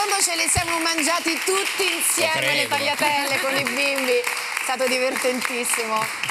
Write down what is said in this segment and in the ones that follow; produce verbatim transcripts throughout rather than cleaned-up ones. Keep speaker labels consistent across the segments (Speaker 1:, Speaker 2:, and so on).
Speaker 1: fondo ce le siamo mangiati tutti insieme le tagliatelle con i bimbi, è stato divertentissimo.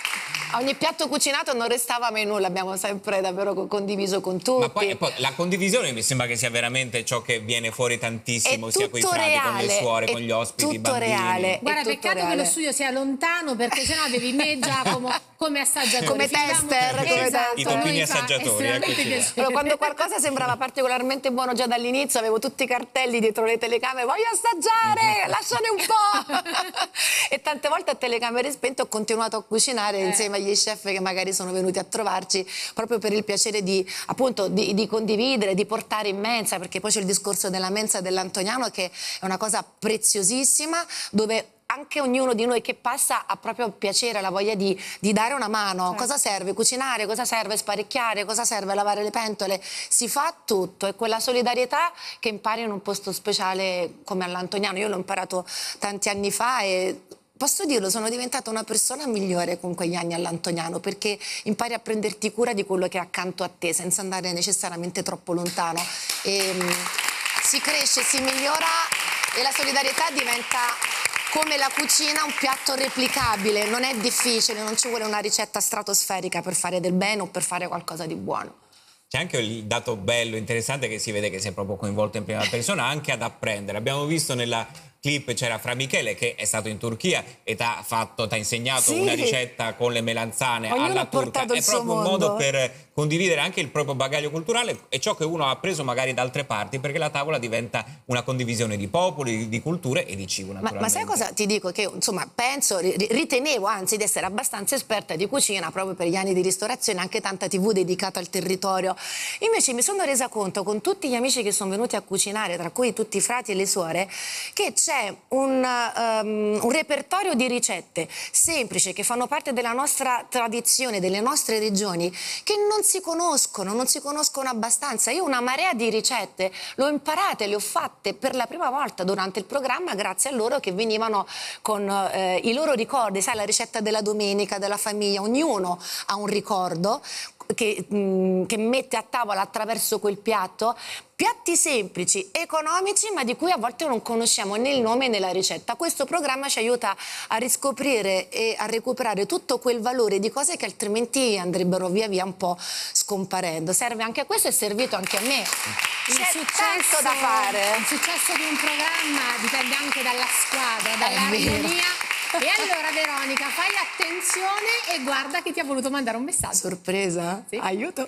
Speaker 1: A ogni piatto cucinato non restava mai nulla, abbiamo sempre davvero condiviso con tutti.
Speaker 2: Ma poi, poi la condivisione mi sembra che sia veramente ciò che viene fuori tantissimo, sia con i frati, con le suore, con gli ospiti, i bambini.
Speaker 1: Reale,
Speaker 3: Guarda, peccato
Speaker 1: reale.
Speaker 3: che lo studio sia lontano, perché sennò avevi me Giacomo come assaggiatore.
Speaker 1: Come tester, come
Speaker 3: esatto,
Speaker 2: i toppini assaggiatori.
Speaker 1: Allora, quando qualcosa sembrava particolarmente buono già dall'inizio, avevo tutti i cartelli dietro le telecamere, voglio assaggiare, lasciane un po'. E tante volte a telecamere spente ho continuato a cucinare eh. insieme agli chef che magari sono venuti a trovarci, proprio per il piacere di, appunto, di, di condividere, di portare in mensa, perché poi c'è il discorso della mensa dell'Antoniano, che è una cosa preziosissima, dove anche ognuno di noi che passa ha proprio piacere, la voglia di, di dare una mano. Certo. Cosa serve cucinare, cosa serve sparecchiare, cosa serve lavare le pentole, si fa tutto. È quella solidarietà che impari in un posto speciale come all'Antoniano. Io l'ho imparato tanti anni fa e posso dirlo, sono diventata una persona migliore con quegli anni all'Antoniano, perché impari a prenderti cura di quello che è accanto a te senza andare necessariamente troppo lontano. E, um, si cresce, si migliora e la solidarietà diventa, come la cucina, un piatto replicabile. Non è difficile, non ci vuole una ricetta stratosferica per fare del bene o per fare qualcosa di buono.
Speaker 2: C'è anche il dato bello, interessante, che si vede che sei proprio coinvolto in prima persona anche ad apprendere. Abbiamo visto nella clip, c'era Fra Michele che è stato in Turchia e ti ha fatto, t'ha insegnato sì. una ricetta con le melanzane
Speaker 1: Ognuno
Speaker 2: alla turca. È proprio un modo per condividere anche il proprio bagaglio culturale e ciò che uno ha appreso magari da altre parti, perché la tavola diventa una condivisione di popoli, di culture e di cibo, naturalmente.
Speaker 1: Ma, ma sai cosa ti dico? Che insomma penso, ritenevo anzi di essere abbastanza esperta di cucina proprio per gli anni di ristorazione, anche tanta tivù dedicata al territorio. Invece mi sono resa conto, con tutti gli amici che sono venuti a cucinare, tra cui tutti i frati e le suore, che c'è un, um, un repertorio di ricette semplici che fanno parte della nostra tradizione, delle nostre regioni, che non si conoscono, non si conoscono abbastanza. Io una marea di ricette le ho imparate, le ho fatte per la prima volta durante il programma grazie a loro che venivano con eh, i loro ricordi, sai, la ricetta della domenica, della famiglia, ognuno ha un ricordo che, mh, che mette a tavola attraverso quel piatto. Piatti semplici, economici, ma di cui a volte non conosciamo né il nome né la ricetta. Questo programma ci aiuta a riscoprire e a recuperare tutto quel valore di cose che altrimenti andrebbero via via un po' scomparendo. Serve anche a questo, è servito anche a me. C'è tanto da fare.
Speaker 3: Il successo di un programma dipende anche dalla squadra, dall'armonia. E allora Veronica, fai attenzione e guarda che ti ha voluto mandare un messaggio.
Speaker 1: Sorpresa? Sì. Aiuto.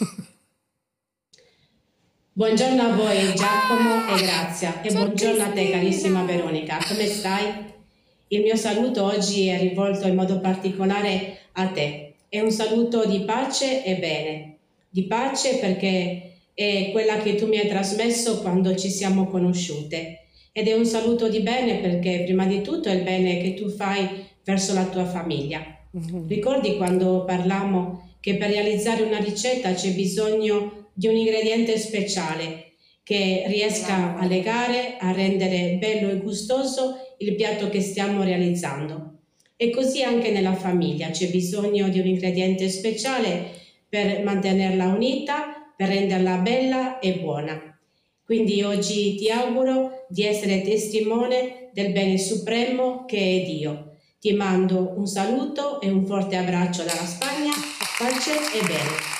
Speaker 4: Buongiorno a voi Giacomo e Grazia e buongiorno a te carissima Veronica, come stai? Il mio saluto oggi è rivolto in modo particolare a te, è un saluto di pace e bene, di pace perché è quella che tu mi hai trasmesso quando ci siamo conosciute ed è un saluto di bene perché prima di tutto è il bene che tu fai verso la tua famiglia. Mm-hmm. Ricordi quando parlammo che per realizzare una ricetta c'è bisogno di un ingrediente speciale che riesca a legare, a rendere bello e gustoso il piatto che stiamo realizzando. E così anche nella famiglia c'è bisogno di un ingrediente speciale per mantenerla unita, per renderla bella e buona. Quindi oggi ti auguro di essere testimone del bene supremo che è Dio. Ti mando un saluto e un forte abbraccio dalla Spagna, pace e bene.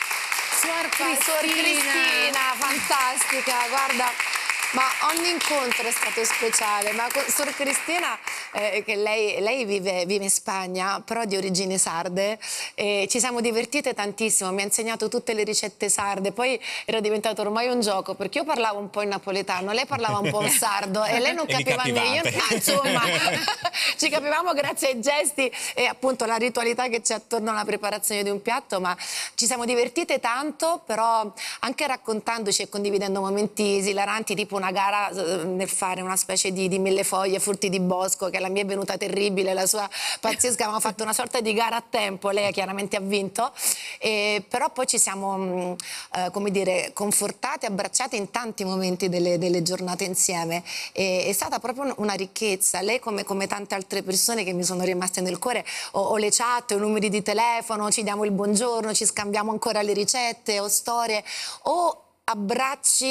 Speaker 1: Suor Cristina. Suor Cristina, fantastica, guarda, ma ogni incontro è stato speciale, ma con Suor Cristina, eh, che lei, lei vive, vive in Spagna, però di origini sarde, e ci siamo divertite tantissimo, mi ha insegnato tutte le ricette sarde, poi era diventato ormai un gioco, perché io parlavo un po' in napoletano, lei parlava un po' in sardo e lei non
Speaker 2: e
Speaker 1: capiva né io, ma insomma, ci capivamo grazie ai gesti e appunto la ritualità che c'è attorno alla preparazione di un piatto, ma ci siamo divertite tanto, però anche raccontandoci e condividendo momenti esilaranti, tipo una gara nel fare una specie di, di millefoglie, frutti di bosco, che la mia è venuta terribile, la sua pazzesca, abbiamo fatto una sorta di gara a tempo, lei chiaramente ha vinto, e, però poi ci siamo, eh, come dire, confortate, abbracciate in tanti momenti delle, delle giornate insieme, e, è stata proprio una ricchezza. Lei come, come tante altre persone che mi sono rimaste nel cuore, ho, ho le chat, ho i numeri di telefono, ci diamo il buongiorno, ci scambiamo ancora le ricette o storie, o abbracci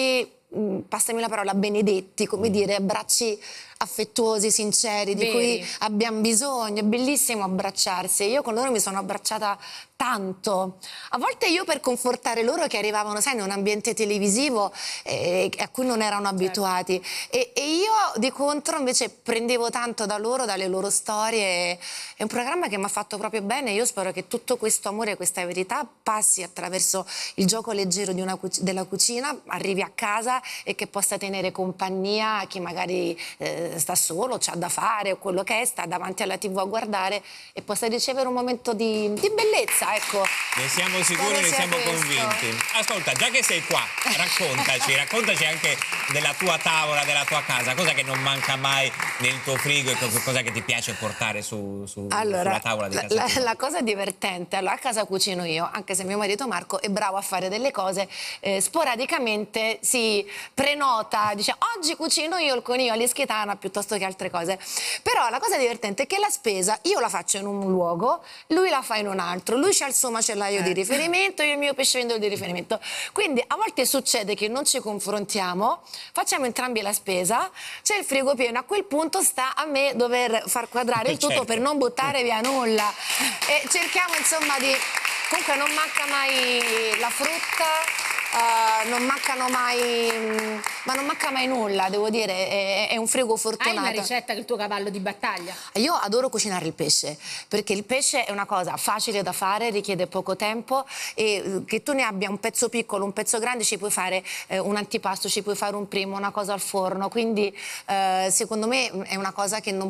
Speaker 1: mh, passami la parola, benedetti, come dire, abbracci affettuosi, sinceri, di
Speaker 3: Veri.
Speaker 1: cui abbiamo bisogno. È bellissimo abbracciarsi. Io con loro mi sono abbracciata tanto. A volte io per confortare loro che arrivavano, sai, in un ambiente televisivo eh, a cui non erano abituati. E, e io di contro invece prendevo tanto da loro, dalle loro storie. È un programma che mi ha fatto proprio bene. Io spero che tutto questo amore e questa verità passi attraverso il gioco leggero di una cuc- della cucina, arrivi a casa e che possa tenere compagnia a chi magari eh, sta solo, c'ha da fare o quello che è, sta davanti alla tivù a guardare e possa ricevere un momento di, di bellezza, ecco.
Speaker 2: Ne siamo sicuri,
Speaker 1: Spero
Speaker 2: ne
Speaker 1: sia
Speaker 2: siamo
Speaker 1: questo.
Speaker 2: convinti. Ascolta, già che sei qua, raccontaci, raccontaci anche della tua tavola, della tua casa, cosa che non manca mai nel tuo frigo e co- cosa che ti piace portare su, su,
Speaker 1: Allora,
Speaker 2: sulla tavola di
Speaker 1: la,
Speaker 2: casa
Speaker 1: la,
Speaker 2: tua.
Speaker 1: la cosa divertente, allora a casa cucino io, anche se mio marito Marco è bravo a fare delle cose, eh, sporadicamente si prenota, dice oggi cucino io il coniglio all'ischitana piuttosto che altre cose. Però la cosa divertente è che la spesa io la faccio in un luogo, lui la fa in un altro, lui c'ha il suo macellaio di riferimento, io il mio pescivendolo di riferimento. Quindi a volte succede che non ci confrontiamo, facciamo entrambi la spesa, c'è il frigo pieno, a quel punto sta a me dover far quadrare il tutto
Speaker 2: Certo.
Speaker 1: per non buttare via nulla. E cerchiamo insomma di... Comunque non manca mai la frutta, Uh, non mancano mai, mh, ma non manca mai nulla, devo dire, è, è un frigo
Speaker 3: Hai
Speaker 1: fortunato.
Speaker 3: una ricetta che è il tuo cavallo di battaglia?
Speaker 1: Io adoro cucinare il pesce, perché il pesce è una cosa facile da fare, richiede poco tempo e eh, che tu ne abbia un pezzo piccolo, un pezzo grande, ci puoi fare eh, un antipasto, ci puoi fare un primo, una cosa al forno, quindi eh, secondo me è una cosa che non